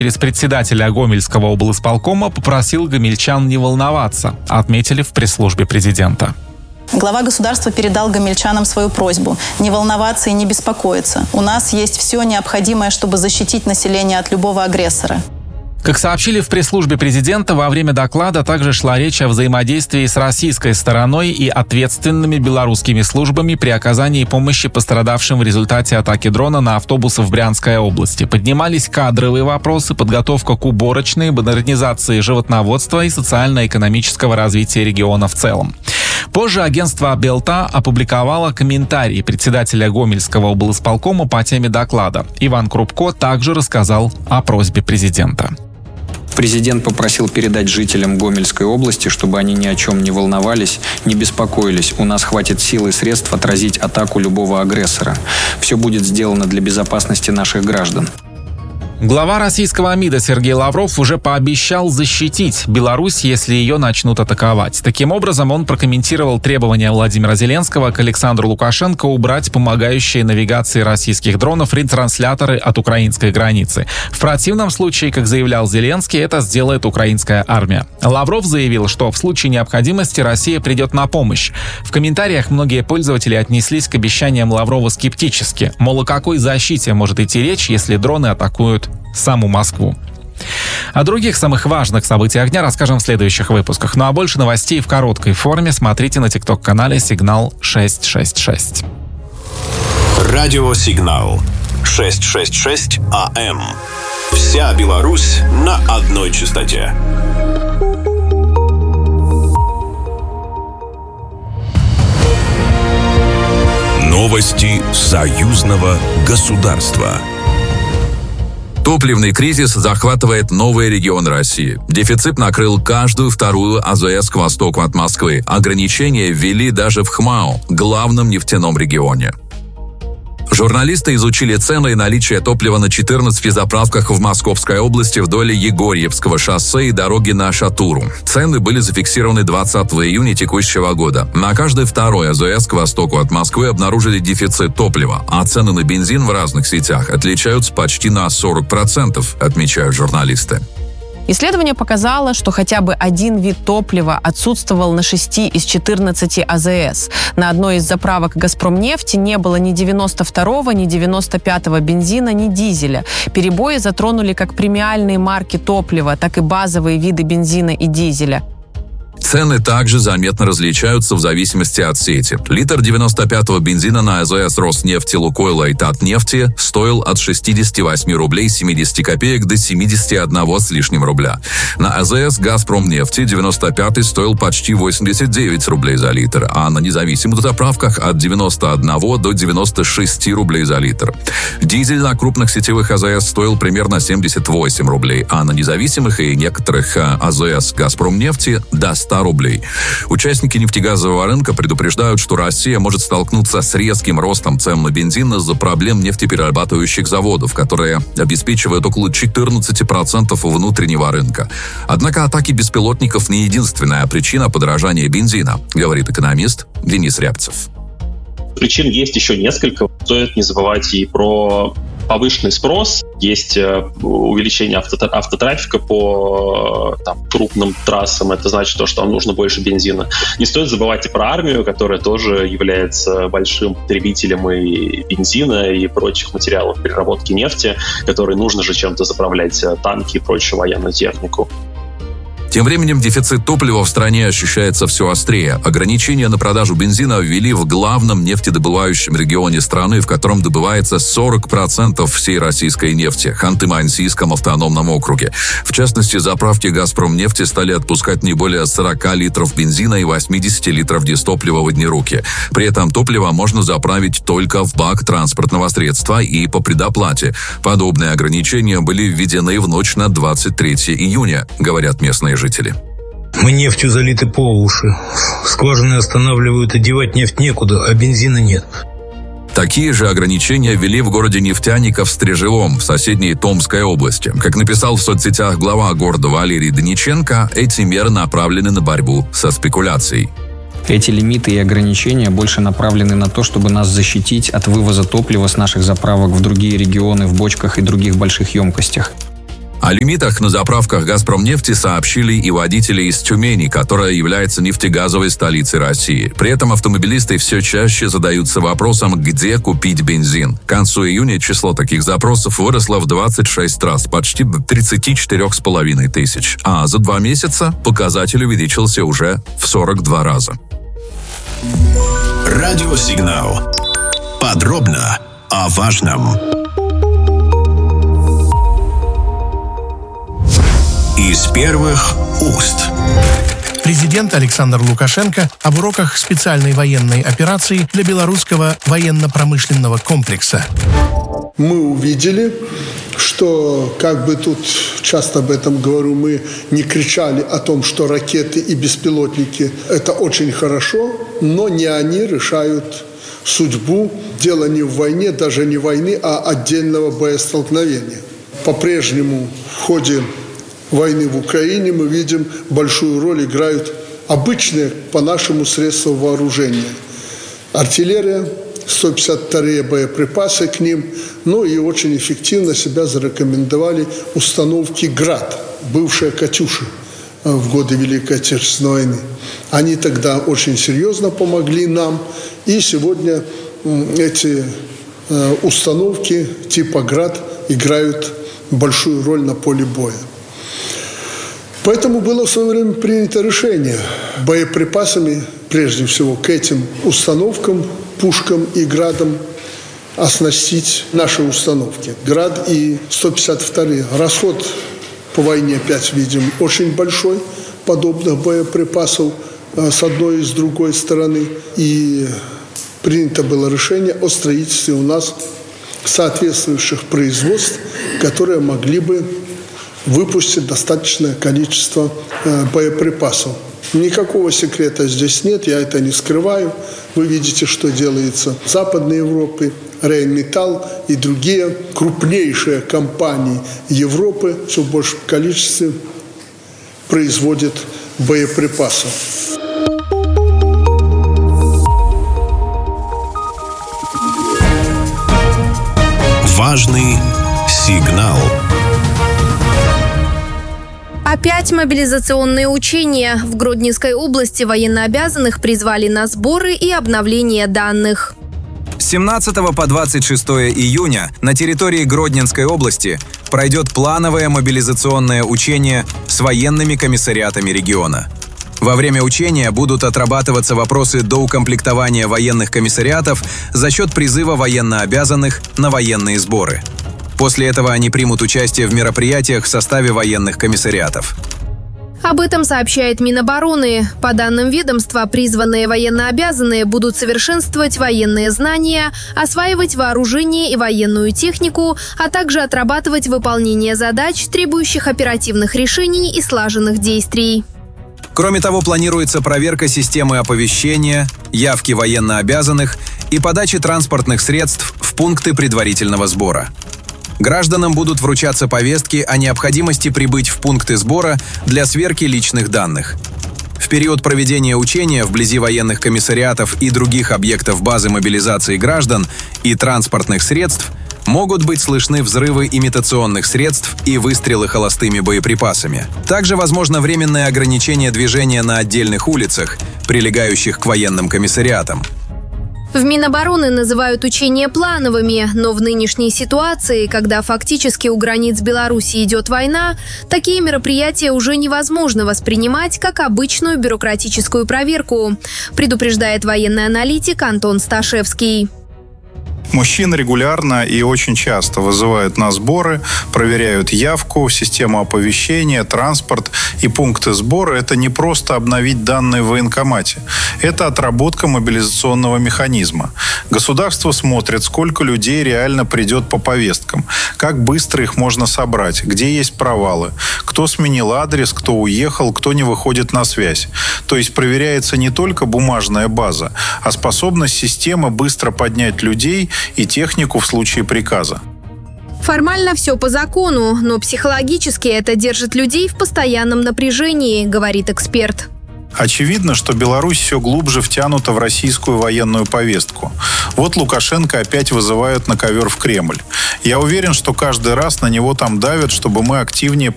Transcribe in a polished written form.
через председателя Гомельского облисполкома попросил гомельчан не волноваться, отметили в пресс-службе президента. Глава государства передал гомельчанам свою просьбу не волноваться и не беспокоиться. У нас есть все необходимое, чтобы защитить население от любого агрессора. Как сообщили в пресс-службе президента, во время доклада также шла речь о взаимодействии с российской стороной и ответственными белорусскими службами при оказании помощи пострадавшим в результате атаки дрона на автобусы в Брянской области. Поднимались кадровые вопросы, подготовка к уборочной, модернизации животноводства и социально-экономического развития региона в целом. Позже агентство Белта опубликовало комментарий председателя Гомельского облисполкома по теме доклада. Иван Крупко также рассказал о просьбе президента. Президент попросил передать жителям Гомельской области, чтобы они ни о чем не волновались, не беспокоились. У нас хватит сил и средств отразить атаку любого агрессора. Все будет сделано для безопасности наших граждан. Глава российского МИДа Сергей Лавров уже пообещал защитить Беларусь, если ее начнут атаковать. Таким образом, он прокомментировал требования Владимира Зеленского к Александру Лукашенко убрать помогающие навигации российских дронов ретрансляторы от украинской границы. В противном случае, как заявлял Зеленский, это сделает украинская армия. Лавров заявил, что в случае необходимости Россия придет на помощь. В комментариях многие пользователи отнеслись к обещаниям Лаврова скептически. Мол, о какой защите может идти речь, если дроны атакуют саму Москву. О других самых важных событиях дня расскажем в следующих выпусках. Ну а больше новостей в короткой форме смотрите на TikTok-канале «Сигнал 666». Радио «Сигнал» 666 АМ. Вся Беларусь на одной частоте. Новости союзного государства. Топливный кризис захватывает новые регионы России. Дефицит накрыл каждую вторую АЗС к востоку от Москвы. Ограничения ввели даже в ХМАО, главном нефтяном регионе. Журналисты изучили цены и наличие топлива на 14 заправках в Московской области вдоль Егорьевского шоссе и дороги на Шатуру. Цены были зафиксированы 20 июня текущего года. На каждой второй АЗС к востоку от Москвы обнаружили дефицит топлива, а цены на бензин в разных сетях отличаются почти на 40%, отмечают журналисты. Исследование показало, что хотя бы один вид топлива отсутствовал на 6 из 14 АЗС. На одной из заправок «Газпромнефти» не было ни 92-го, ни 95-го бензина, ни дизеля. Перебои затронули как премиальные марки топлива, так и базовые виды бензина и дизеля. Цены также заметно различаются в зависимости от сети. Литр 95-го бензина на АЗС Роснефти, Лукойла и Татнефти стоил от 68 рублей 70 копеек до 71 с лишним рубля. На АЗС Газпромнефти 95-й стоил почти 89 рублей за литр, а на независимых заправках от 91 до 96 рублей за литр. Дизель на крупных сетевых АЗС стоил примерно 78 рублей, а на независимых и некоторых АЗС Газпромнефти до 100 рублей. Участники нефтегазового рынка предупреждают, что Россия может столкнуться с резким ростом цен на бензин из-за проблем нефтеперерабатывающих заводов, которые обеспечивают около 14% внутреннего рынка. Однако атаки беспилотников не единственная причина подорожания бензина, говорит экономист Денис Рябцев. Причин есть еще несколько. Стоит не забывать и про повышенный спрос, есть увеличение автотрафика по крупным трассам, это значит, что нам нужно больше бензина. Не стоит забывать и про армию, которая тоже является большим потребителем и бензина, и прочих материалов переработки нефти, которые нужно же чем-то заправлять танки и прочую военную технику. Тем временем дефицит топлива в стране ощущается все острее. Ограничения на продажу бензина ввели в главном нефтедобывающем регионе страны, в котором добывается 40% всей российской нефти – Ханты-Мансийском автономном округе. В частности, заправки «Газпромнефти» стали отпускать не более 40 литров бензина и 80 литров дистоплива в одни руки. При этом топливо можно заправить только в бак транспортного средства и по предоплате. Подобные ограничения были введены в ночь на 23 июня, говорят местные жители. Мы нефтью залиты по уши. Скважины останавливают, и девать нефть некуда, а бензина нет. Такие же ограничения ввели в городе Нефтяников в Стрежевом, в соседней Томской области. Как написал в соцсетях глава города Валерий Даниченко, эти меры направлены на борьбу со спекуляцией. Эти лимиты и ограничения больше направлены на то, чтобы нас защитить от вывоза топлива с наших заправок в другие регионы в бочках и других больших емкостях. О лимитах на заправках «Газпромнефти» сообщили и водители из Тюмени, которая является нефтегазовой столицей России. При этом автомобилисты все чаще задаются вопросом, где купить бензин. К концу июня число таких запросов выросло в 26 раз, почти до 34,5 тысяч. А за 2 месяца показатель увеличился уже в 42 раза. Радиосигнал. Подробно о важном. Из первых уст. Президент Александр Лукашенко об уроках специальной военной операции для белорусского военно-промышленного комплекса. Мы увидели, что, как бы тут часто об этом говорю, мы не кричали о том, что ракеты и беспилотники – это очень хорошо, но не они решают судьбу. Дело не в войне, даже не войны, а отдельного боестолкновения. По-прежнему в ходе войны в Украине мы видим, большую роль играют обычные, по-нашему, средства вооружения. Артиллерия, 152-е боеприпасы к ним, ну и очень эффективно себя зарекомендовали установки «Град», бывшая «Катюша» в годы Великой Отечественной войны. Они тогда очень серьезно помогли нам, и сегодня эти установки типа «Град» играют большую роль на поле боя. Поэтому было в свое время принято решение боеприпасами, прежде всего, к этим установкам, пушкам и «Градам» оснастить наши установки. «Град» и 152-е. Расход по войне, опять видим, очень большой подобных боеприпасов с одной и с другой стороны. И принято было решение о строительстве у нас соответствующих производств, которые могли бы выпустить достаточное количество боеприпасов. Никакого секрета здесь нет, я это не скрываю. Вы видите, что делается в Западной Европе. Рейнметалл и другие крупнейшие компании Европы все в большем количестве производят боеприпасов. Важный сигнал. Опять мобилизационные учения. В Гродненской области военнообязанных призвали на сборы и обновление данных. С 17 по 26 июня на территории Гродненской области пройдет плановое мобилизационное учение с военными комиссариатами региона. Во время учения будут отрабатываться вопросы доукомплектования военных комиссариатов за счет призыва военнообязанных на военные сборы. После этого они примут участие в мероприятиях в составе военных комиссариатов. Об этом сообщает Минобороны. По данным ведомства, призванные военнообязанные будут совершенствовать военные знания, осваивать вооружение и военную технику, а также отрабатывать выполнение задач, требующих оперативных решений и слаженных действий. Кроме того, планируется проверка системы оповещения, явки военнообязанных и подачи транспортных средств в пункты предварительного сбора. Гражданам будут вручаться повестки о необходимости прибыть в пункты сбора для сверки личных данных. В период проведения учения вблизи военных комиссариатов и других объектов базы мобилизации граждан и транспортных средств могут быть слышны взрывы имитационных средств и выстрелы холостыми боеприпасами. Также возможно временное ограничение движения на отдельных улицах, прилегающих к военным комиссариатам. В Минобороны называют учения плановыми, но в нынешней ситуации, когда фактически у границ Беларуси идет война, такие мероприятия уже невозможно воспринимать как обычную бюрократическую проверку, предупреждает военный аналитик Антон Сташевский. Мужчин регулярно и очень часто вызывают на сборы, проверяют явку, систему оповещения, транспорт и пункты сбора. Это не просто обновить данные в военкомате. Это отработка мобилизационного механизма. Государство смотрит, сколько людей реально придет по повесткам, как быстро их можно собрать, где есть провалы, кто сменил адрес, кто уехал, кто не выходит на связь. То есть проверяется не только бумажная база, а способность системы быстро поднять людей и технику в случае приказа. Формально все по закону, но психологически это держит людей в постоянном напряжении, говорит эксперт. Очевидно, что Беларусь все глубже втянута в российскую военную повестку. Вот Лукашенко опять вызывают на ковер в Кремль. Я уверен, что каждый раз на него там давят, чтобы мы активнее